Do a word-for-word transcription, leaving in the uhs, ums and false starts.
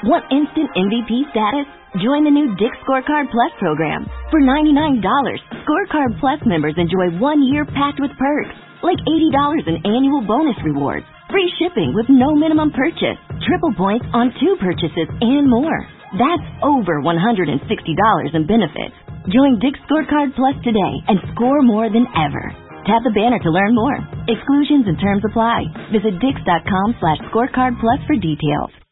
Want instant M V P status? Join the new Dick's Scorecard Plus program. For ninety-nine dollars, Scorecard Plus members enjoy one year packed with perks, like eighty dollars in annual bonus rewards, free shipping with no minimum purchase, triple points on two purchases, and more. That's over one hundred sixty dollars in benefits. Join Dick's Scorecard Plus today and score more than ever. Tap the banner to learn more. Exclusions and terms apply. Visit dix dot com slash scorecard plus for details.